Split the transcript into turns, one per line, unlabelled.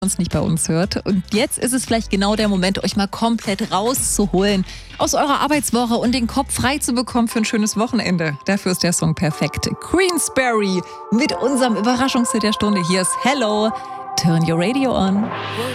uns nicht bei uns hört. Und jetzt ist es vielleicht genau der Moment, euch mal komplett rauszuholen aus eurer Arbeitswoche und den Kopf frei zu bekommen für ein schönes Wochenende. Dafür ist der Song perfekt. Queensberry mit unserem Überraschungshit der Stunde. Hier ist Hello, Turn Your Radio On.